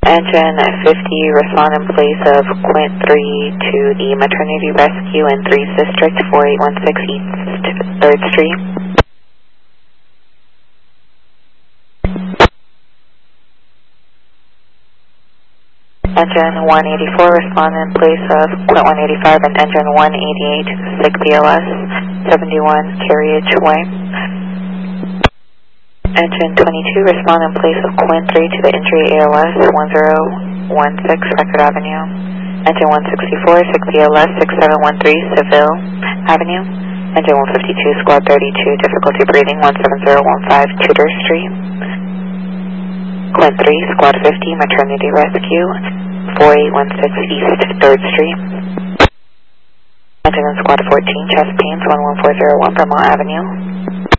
Engine 50, respond in place of Quint 3 to the maternity rescue in 3's District, 4816 East 3rd Street. Engine 184, respond in place of Quint 185 and Engine 188, SIG BLS, 71 Carriageway. Engine 22, respond in place of Quint 3 to the injury ALS 1016 Record Avenue. Engine 164, 6 BLS 6713 Seville Avenue. Engine 152, Squad 32, difficulty breathing 17015 Tudor Street. Quint 3, Squad 50, maternity rescue 4816 East 3rd Street. Engine in Squad 14, chest pains 11401 Vermont Avenue.